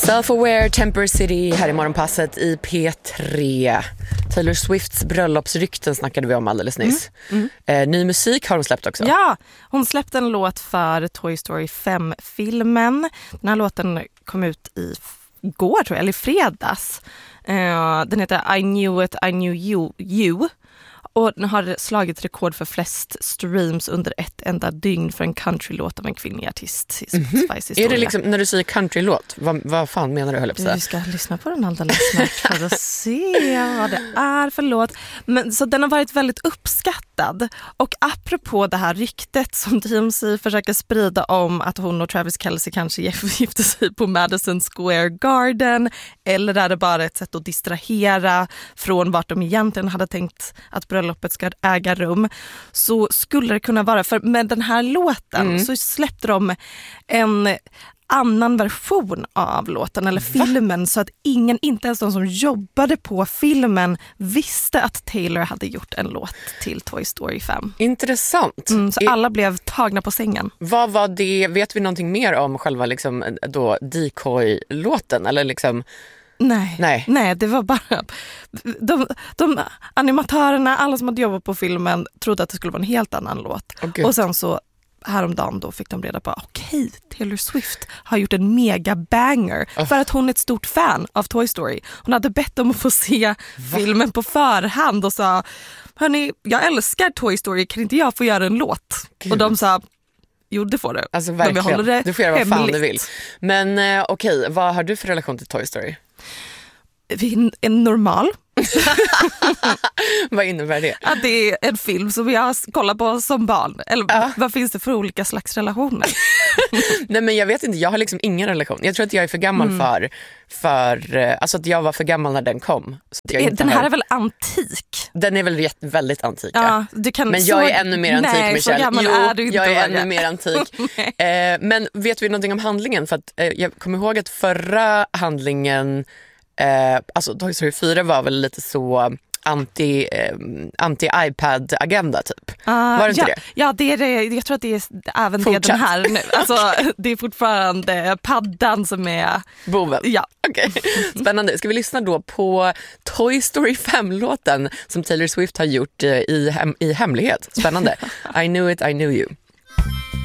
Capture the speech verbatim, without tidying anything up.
Self-Aware, Temper City här i morgonpasset i P tre. Taylor Swifts bröllopsrykten snackade vi om alldeles nyss. Mm. Mm. Eh, ny musik har hon släppt också. Ja, hon släppte en låt för Toy Story fem-filmen. Den här låten kom ut i går tror jag, eller i fredags. Eh, den heter I Knew It, I Knew You, you. Och den har slagit rekord för flest streams under ett enda dygn för en countrylåt av en kvinnlig artist. Mm-hmm. Är det liksom, när du säger countrylåt, vad, vad fan menar du? Höll jag på Vi ska lyssna på den alldeles snart för att se vad det är för låt. Men, så den har varit väldigt uppskattad. Och apropå det här ryktet som T M C försöker sprida om att hon och Travis Kelce kanske gifte sig på Madison Square Garden, eller är det bara ett sätt att distrahera från vart de egentligen hade tänkt att bröllopet ska äga rum, så skulle det kunna vara, för med den här låten mm. så släppte de en annan version av låten eller filmen. Va? Så att ingen, inte ens de som jobbade på filmen, visste att Taylor hade gjort en låt till Toy Story fem. Intressant. Mm, så I, alla blev tagna på sängen. Vad var det, vet vi någonting mer om själva liksom då decoy-låten eller liksom? Nej, Nej. Nej, det var bara de, de animatörerna, alla som hade jobbat på filmen trodde att det skulle vara en helt annan låt. Oh, och sen så häromdagen då fick de reda på okej, okay, Taylor Swift har gjort en mega banger oh. för att hon är ett stort fan av Toy Story. Hon hade bett om att få se Va? filmen på förhand och sa, hörni, jag älskar Toy Story, kan inte jag få göra en låt? Gud. Och de sa, jo det får du. Alltså verkligen, men vi håller det du får göra vad hemligt. fan du vill. Men eh, okej, okay, vad har du för relation till Toy Story? En normal. Vad innebär det? Att det är en film som jag kollar på som barn. Eller ja. Vad finns det för olika slags relationer? Nej men jag vet inte, jag har liksom ingen relation. Jag tror att jag är för gammal mm. för, för alltså att jag var för gammal när den kom. Så jag inte den här har... är väl antik? Den är väl väldigt antik. Ja, du kan men så... jag är ännu mer antik, Nej, Michelle. Så gammal jo, är du inte jag är våga. ännu mer antik. eh, men vet vi någonting om handlingen? För att, eh, jag kommer ihåg att förra handlingen, eh, alltså Toy Story fyra var väl lite så anti, eh, anti-iPad-agenda typ. Uh, var det inte ja, det? Ja, det är det. Jag tror att det är även Fortsatt. det den här nu. Alltså, det är fortfarande paddan som är... boven? Ja. Okej, okay. Spännande. Ska vi lyssna då på Toy Story fem-låten som Taylor Swift har gjort i, hem, i hemlighet? Spännande. I knew it, I knew you.